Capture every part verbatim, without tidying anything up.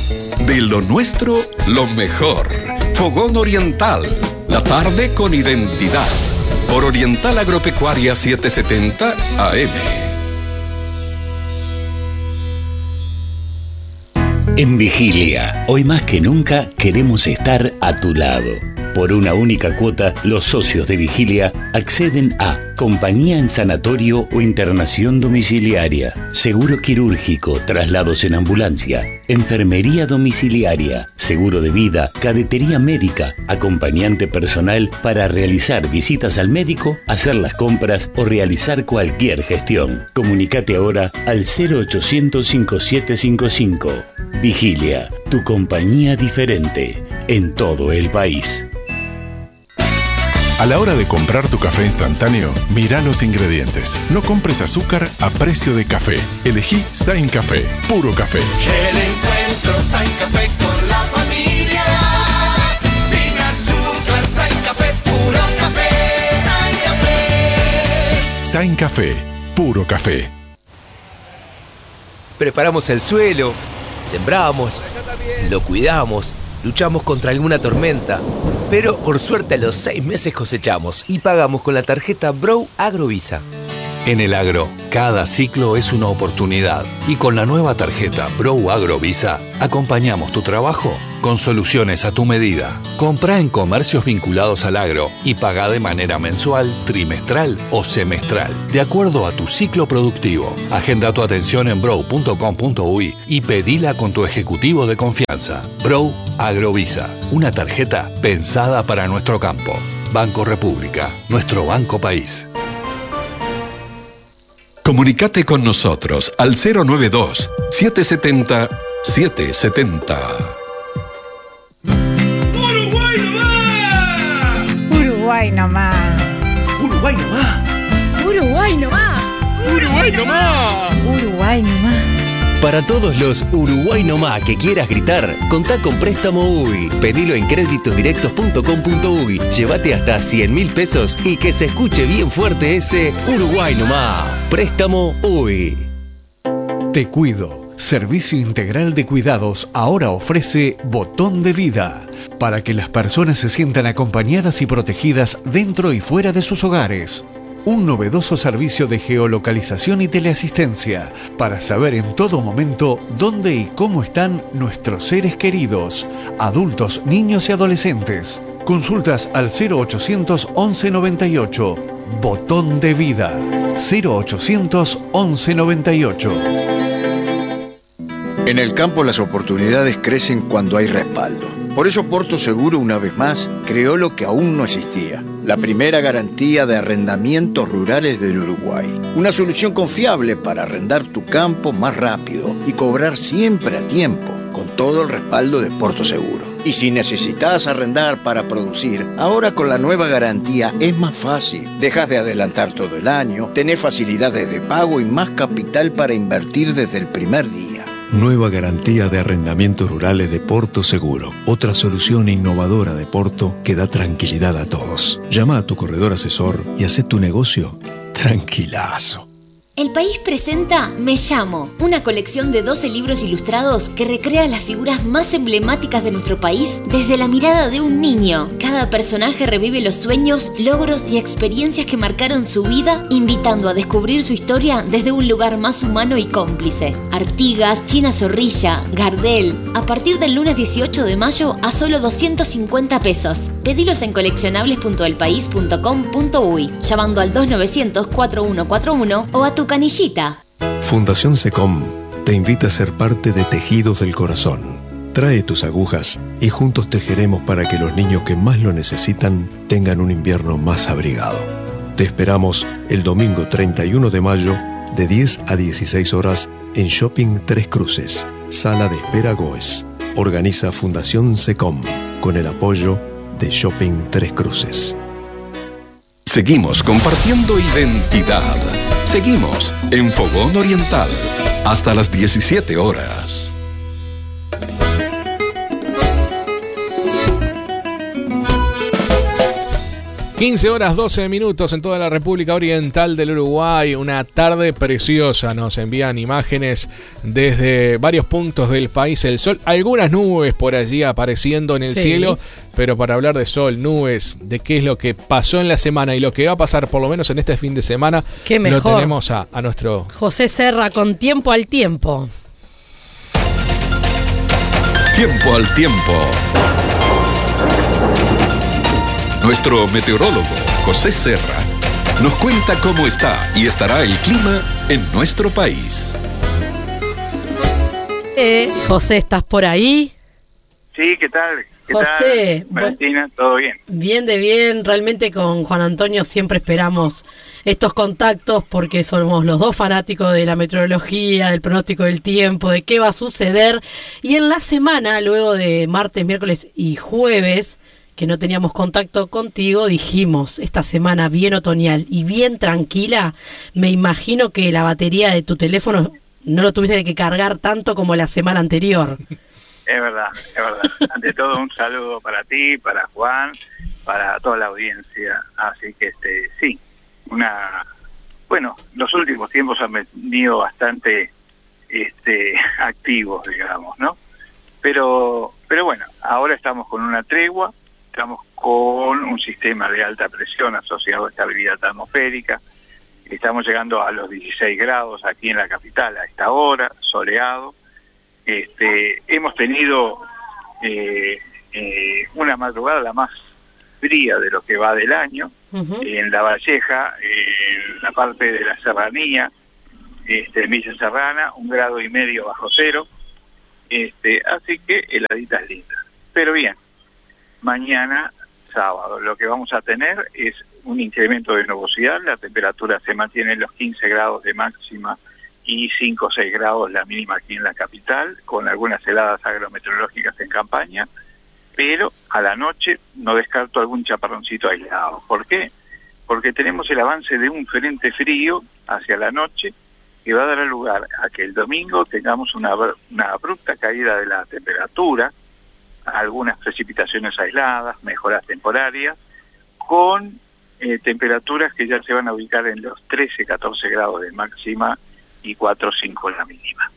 De lo nuestro, lo mejor. Fogón Oriental. La tarde con identidad. Por Oriental Agropecuaria setecientos setenta A M. En Vigilia, hoy más que nunca queremos estar a tu lado. Por una única cuota, los socios de Vigilia acceden a compañía en sanatorio o internación domiciliaria, seguro quirúrgico, traslados en ambulancia, enfermería domiciliaria, seguro de vida, cadetería médica, acompañante personal para realizar visitas al médico, hacer las compras o realizar cualquier gestión. Comunicate ahora al cero ochocientos cincuenta y siete cincuenta y cinco. Vigilia, tu compañía diferente en todo el país. A la hora de comprar tu café instantáneo, mira los ingredientes. No compres azúcar a precio de café. Elegí Sain Café, puro café. El encuentro Sain Café con la familia. Sin azúcar, Sain Café, puro café. Sain Café. Sain Café, puro café. Preparamos el suelo, sembramos, lo cuidamos, luchamos contra alguna tormenta, pero por suerte a los seis meses cosechamos y pagamos con la tarjeta Brow Agrovisa. En el agro, cada ciclo es una oportunidad y con la nueva tarjeta Brow Agrovisa acompañamos tu trabajo con soluciones a tu medida. Comprá en comercios vinculados al agro y pagá de manera mensual, trimestral o semestral, de acuerdo a tu ciclo productivo. Agenda tu atención en brow punto com punto uy y pedila con tu ejecutivo de confianza. Brow Agrovisa, una tarjeta pensada para nuestro campo. Banco República, nuestro banco país. Comunicate con nosotros al cero noventa y dos, setecientos setenta, setecientos setenta. ¡Uruguay nomás! Uruguay nomás. ¡Uruguay nomás! Uruguay nomás. ¡Uruguay nomás! Uruguay nomás. Para todos los Uruguay nomás que quieras gritar, contá con Préstamo U Y. Pedilo en créditos directos punto com punto uy. Llévate hasta cien mil pesos y que se escuche bien fuerte ese Uruguay nomás. Préstamo U Y. Te Cuido. Servicio Integral de Cuidados ahora ofrece Botón de Vida, para que las personas se sientan acompañadas y protegidas dentro y fuera de sus hogares. Un novedoso servicio de geolocalización y teleasistencia para saber en todo momento dónde y cómo están nuestros seres queridos, adultos, niños y adolescentes. Consultas al cero ochocientos once noventa y ocho. Botón de Vida. cero ochocientos once noventa y ocho. En el campo las oportunidades crecen cuando hay respaldo. Por eso Porto Seguro, una vez más, creó lo que aún no existía: la primera garantía de arrendamientos rurales del Uruguay. Una solución confiable para arrendar tu campo más rápido y cobrar siempre a tiempo, con todo el respaldo de Porto Seguro. Y si necesitas arrendar para producir, ahora con la nueva garantía es más fácil. Dejas de adelantar todo el año, tenés facilidades de pago y más capital para invertir desde el primer día. Nueva garantía de arrendamientos rurales de Porto Seguro. Otra solución innovadora de Porto que da tranquilidad a todos. Llama a tu corredor asesor y haz tu negocio tranquilazo. El País presenta Me Llamo, una colección de doce libros ilustrados que recrea las figuras más emblemáticas de nuestro país desde la mirada de un niño. Cada personaje revive los sueños, logros y experiencias que marcaron su vida, invitando a descubrir su historia desde un lugar más humano y cómplice. Artigas, China Zorrilla, Gardel, a partir del lunes dieciocho de mayo a solo doscientos cincuenta pesos. Pedilos en coleccionables punto el país punto com punto uy, llamando al dos novecientos, cuatro uno cuatro uno o a tu canillita. Fundación SECOM te invita a ser parte de Tejidos del Corazón. Trae tus agujas y juntos tejeremos para que los niños que más lo necesitan tengan un invierno más abrigado. Te esperamos el domingo treinta y uno de mayo de diez a dieciséis horas en Shopping Tres Cruces, Sala de Espera Goes. Organiza Fundación SECOM con el apoyo de Shopping Tres Cruces. Seguimos compartiendo identidad. Seguimos en Fogón Oriental hasta las diecisiete horas. quince horas doce minutos en toda la República Oriental del Uruguay. Una tarde preciosa. Nos envían imágenes desde varios puntos del país. El sol, algunas nubes por allí apareciendo en el Sí. cielo. Pero para hablar de sol, nubes, de qué es lo que pasó en la semana y lo que va a pasar por lo menos en este fin de semana, Qué lo mejor. tenemos a, a nuestro... José Serra con Tiempo al Tiempo. Tiempo al tiempo. Nuestro meteorólogo, José Serra, nos cuenta cómo está y estará el clima en nuestro país. Eh, José, ¿estás por ahí? Sí, ¿qué tal? ¿Qué José, tal? Valentina, ¿todo bien? Bien de bien, realmente con Juan Antonio siempre esperamos estos contactos porque somos los dos fanáticos de la meteorología, del pronóstico del tiempo, de qué va a suceder. Y en la semana, luego de martes, miércoles y jueves, que no teníamos contacto contigo, dijimos, esta semana bien otoñal y bien tranquila, me imagino que la batería de tu teléfono no lo tuviste que cargar tanto como la semana anterior. Es verdad, es verdad. Ante todo, un saludo para ti, para Juan, para toda la audiencia. Así que, este, sí, una... Bueno, los últimos tiempos han venido bastante este, activos, digamos, ¿no? Pero, pero bueno, ahora estamos con una tregua, estamos con un sistema de alta presión asociado a estabilidad atmosférica. Estamos llegando a los dieciséis grados aquí en la capital a esta hora, soleado. Este, hemos tenido eh, eh, una madrugada la más fría de lo que va del año. Uh-huh. En La Valleja, en la parte de la serranía, este, en Villa Serrana, un grado y medio bajo cero. Este, así que heladitas lindas. Pero bien, mañana, sábado, lo que vamos a tener es un incremento de nubosidad. La temperatura se mantiene en los quince grados de máxima y cinco o seis grados la mínima aquí en la capital, con algunas heladas agrometeorológicas en campaña, pero a la noche no descarto algún chaparroncito aislado. ¿Por qué? Porque tenemos el avance de un frente frío hacia la noche que va a dar lugar a que el domingo tengamos una, una abrupta caída de la temperatura, algunas precipitaciones aisladas, mejoras temporarias, con eh, temperaturas que ya se van a ubicar en los trece, catorce grados de máxima y cuatro o cinco la mínima.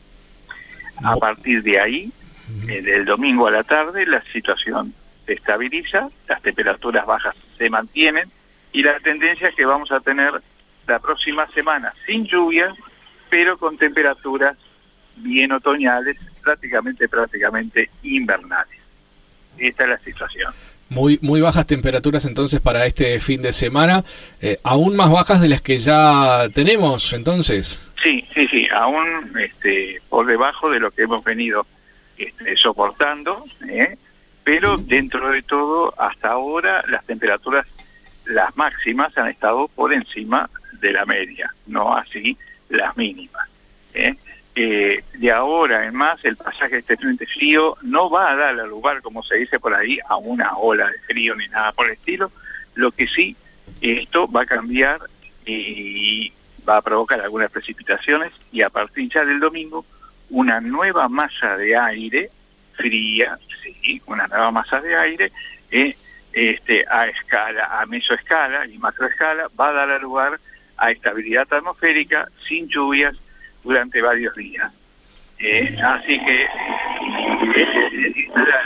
A partir de ahí, eh, del domingo a la tarde, la situación se estabiliza, las temperaturas bajas se mantienen y la tendencia es que vamos a tener la próxima semana sin lluvias, pero con temperaturas bien otoñales, prácticamente, prácticamente invernales. Esta es la situación. Muy muy bajas temperaturas entonces para este fin de semana, eh, aún más bajas de las que ya tenemos entonces. Sí, sí, sí, aún este, por debajo de lo que hemos venido este, soportando, ¿eh? Pero dentro de todo, hasta ahora las temperaturas, las máximas han estado por encima de la media, no así las mínimas. ¿eh? Eh, de ahora en más, el pasaje de este frente frío no va a dar lugar, como se dice por ahí, a una ola de frío ni nada por el estilo. Lo que sí, esto va a cambiar y va a provocar algunas precipitaciones y a partir ya del domingo una nueva masa de aire fría, sí, una nueva masa de aire eh, este, a escala, a mesoescala y macroescala, va a dar lugar a estabilidad atmosférica sin lluvias durante varios días. Eh, así que eh,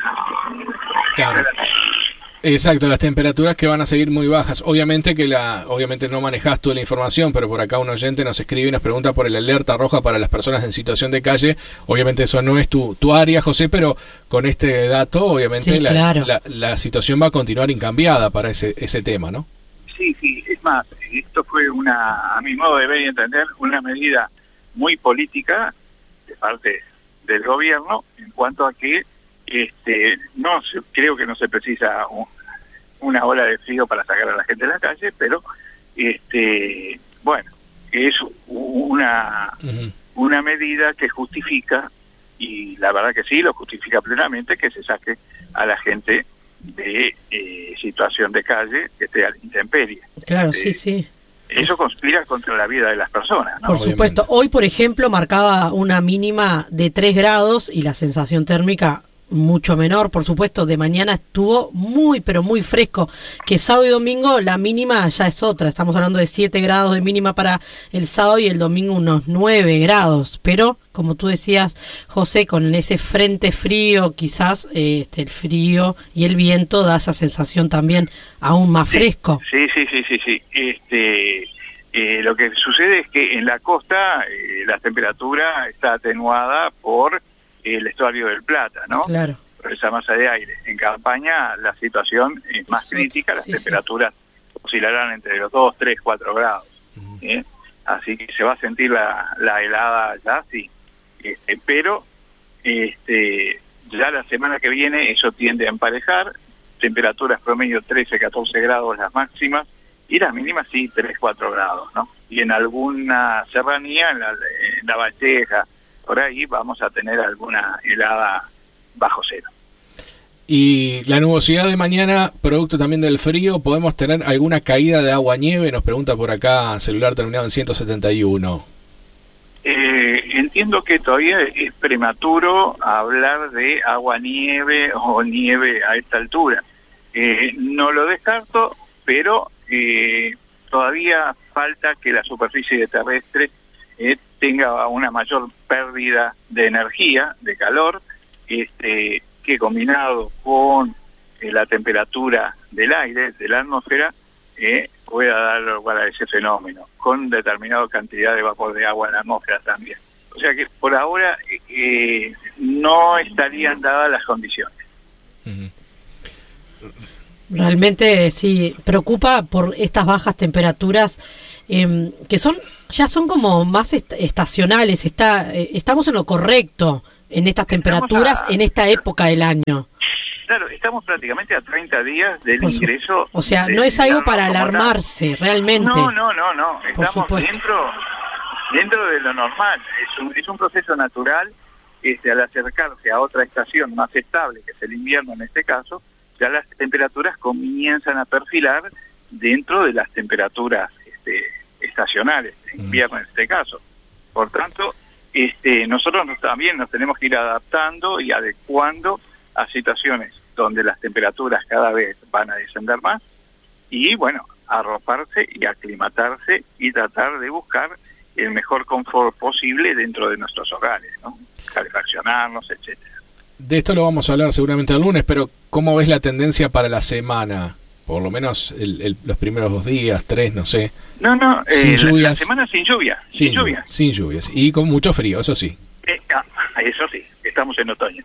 claro. Exacto, las temperaturas que van a seguir muy bajas. Obviamente que la, obviamente no manejas tú la información, pero por acá un oyente nos escribe y nos pregunta por el alerta roja para las personas en situación de calle. Obviamente eso no es tu, tu área, José, pero con este dato, obviamente sí, la, claro. la, la situación va a continuar incambiada para ese, ese tema, ¿no? Sí, sí, es más, esto fue una, a mi modo de ver y entender, una medida muy política de parte del gobierno en cuanto a que este no se, creo que no se precisa un, una ola de frío para sacar a la gente de la calle, pero este bueno, es una uh-huh. una medida que justifica, y la verdad que sí, lo justifica plenamente, que se saque a la gente de eh, situación de calle, que esté a la intemperie. Claro, este, sí, sí. Eso conspira contra la vida de las personas, ¿no? Por supuesto. Hoy, por ejemplo, marcaba una mínima de tres grados y la sensación térmica mucho menor, por supuesto. De mañana estuvo muy, pero muy fresco, que sábado y domingo la mínima ya es otra. Estamos hablando de siete grados de mínima para el sábado y el domingo unos nueve grados. Pero, como tú decías, José, con ese frente frío, quizás eh, este, el frío y el viento da esa sensación también aún más sí, fresco. Sí, sí, sí, sí, sí. Este, eh, lo que sucede es que en la costa eh, la temperatura está atenuada por el estuario del Plata, ¿no? Claro. Por esa masa de aire. En Campaña la situación es más Sí, crítica, las sí, temperaturas sí. oscilarán entre los dos, tres, cuatro grados. ¿eh? Así que se va a sentir la, la helada ya, sí. Este, pero este, ya la semana que viene eso tiende a emparejar, temperaturas promedio trece, catorce grados las máximas, y las mínimas sí, tres, cuatro grados, ¿no? Y en alguna serranía, en la, en la Valleja, por ahí vamos a tener alguna helada bajo cero. Y la nubosidad de mañana, producto también del frío, ¿podemos tener alguna caída de agua-nieve? Nos pregunta por acá, celular terminado en ciento setenta y uno. Eh, entiendo que todavía es prematuro hablar de agua-nieve o nieve a esta altura. Eh, no lo descarto, pero eh, todavía falta que la superficie terrestre eh, tenga una mayor pérdida de energía, de calor, este, que combinado con eh, la temperatura del aire, de la atmósfera, eh, pueda dar lugar a ese fenómeno, con determinada cantidad de vapor de agua en la atmósfera también. O sea que por ahora eh, no estarían dadas las condiciones. Realmente sí, preocupa por estas bajas temperaturas eh, que son ya son como más est estacionales. Está, eh, estamos en lo correcto en estas temperaturas a, en esta época del año. Claro, estamos prácticamente a treinta días del por ingreso. O sea, de, no es algo para alarmarse, tal. realmente. No, no, no, no. Estamos dentro dentro de lo normal. Es un, es un proceso natural. Este, al acercarse a otra estación más estable, que es el invierno en este caso, ya las temperaturas comienzan a perfilar dentro de las temperaturas este, estacionales, de invierno en este caso. Por tanto, este, nosotros nos, también nos tenemos que ir adaptando y adecuando a situaciones donde las temperaturas cada vez van a descender más y, bueno, arroparse y aclimatarse y tratar de buscar el mejor confort posible dentro de nuestros hogares, ¿no? Calefaccionarnos, etcétera. De esto lo vamos a hablar seguramente el lunes, pero ¿cómo ves la tendencia para la semana? Por lo menos el, el, los primeros dos días, tres, no sé. No, no, sin eh, lluvias. La, la semana sin lluvia. Sin, sin lluvia. Sin lluvias. Y con mucho frío, eso sí. Eh, ah, eso sí, estamos en otoño.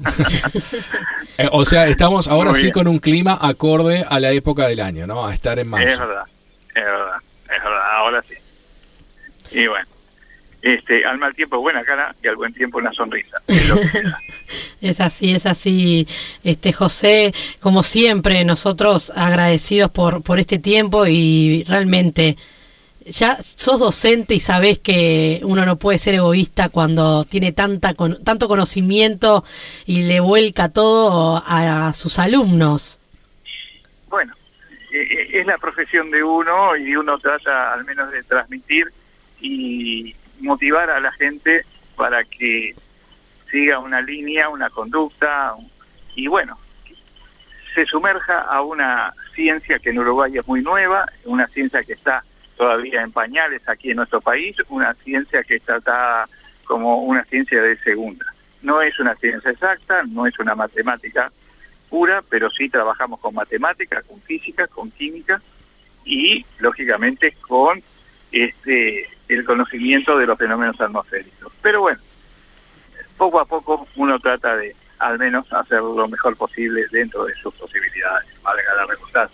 eh, o sea, estamos ahora Muy sí bien. con un clima acorde a la época del año, ¿no? A estar en marzo. Es verdad, es verdad, es verdad, ahora sí. Y bueno, este, al mal tiempo buena cara y al buen tiempo una sonrisa. Es lo que se da. Es así, es así, este José, como siempre, nosotros agradecidos por, por este tiempo y realmente ya sos docente y sabés que uno no puede ser egoísta cuando tiene tanta con, tanto conocimiento y le vuelca todo a, a sus alumnos. Bueno, eh, es la profesión de uno y uno trata al menos de transmitir y motivar a la gente para que siga una línea, una conducta y bueno, se sumerja a una ciencia que en Uruguay es muy nueva, una ciencia que está todavía en pañales aquí en nuestro país, una ciencia que está tratada como una ciencia de segunda. No es una ciencia exacta, no es una matemática pura, pero sí trabajamos con matemática, con física, con química y lógicamente con este el conocimiento de los fenómenos atmosféricos. Pero bueno, poco a poco uno trata de al menos hacer lo mejor posible dentro de sus posibilidades, valga la redundancia.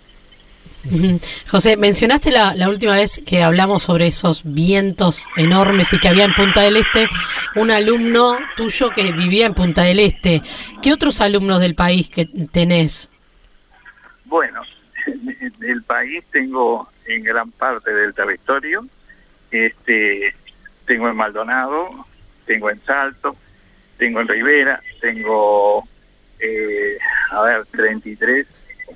José, mencionaste la, la última vez que hablamos sobre esos vientos enormes y que había en Punta del Este un alumno tuyo que vivía en Punta del Este. ¿Qué otros alumnos del país que tenés? Bueno, del país tengo en gran parte del territorio, este, tengo en Maldonado, tengo en Salto, tengo en Rivera, tengo, eh, a ver, treinta y tres,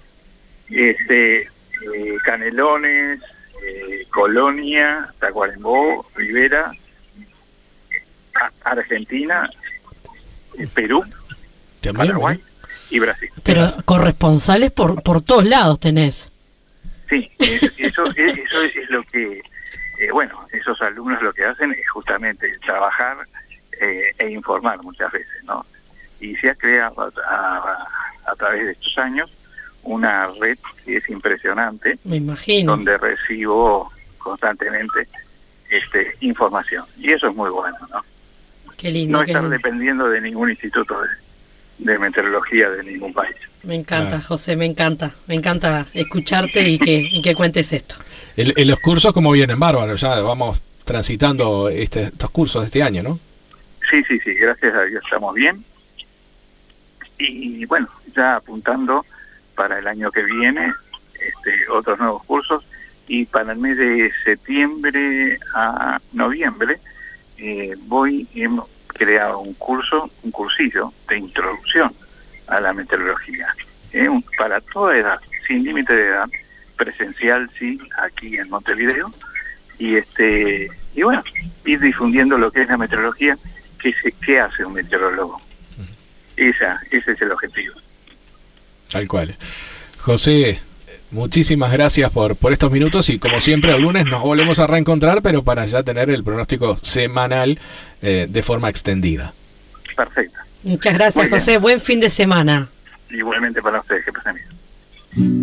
este, eh, Canelones, eh, Colonia, Tacuarembó, Rivera, a- Argentina, eh, Perú, Paraguay y Brasil. Pero corresponsales por por todos lados tenés. Sí, es- eso, es, eso es lo que, eh, bueno, esos alumnos lo que hacen es justamente trabajar eh, e informar muchas veces, ¿no? Y se ha creado a, a- a través de estos años una red que es impresionante, Me imagino. donde recibo constantemente este información. Y eso es muy bueno, ¿no? Qué lindo. No qué estar lindo. dependiendo de ningún instituto de, de meteorología de ningún país. Me encanta, Claro. José, me encanta. Me encanta escucharte y que, y que cuentes esto. El- el- los cursos como vienen bárbaros, ya vamos transitando este, estos cursos de este año, ¿no? Sí, sí, sí, gracias a Dios estamos bien. Y bueno, ya apuntando para el año que viene, este, otros nuevos cursos, y para el mes de septiembre a noviembre eh, voy, hemos creado un curso, un cursillo de introducción a la meteorología, eh, un- para toda edad, sin límite de edad, presencial, sí, aquí en Montevideo, y este y bueno, ir difundiendo lo que es la meteorología, qué, se, qué hace un meteorólogo. Esa, ese es el objetivo. Tal cual. José, muchísimas gracias por, por estos minutos y como siempre el lunes nos volvemos a reencontrar, pero para ya tener el pronóstico semanal eh, de forma extendida. Perfecto. Muchas gracias, Muy bien. José. Buen fin de semana. Igualmente para ustedes, que pasen bien.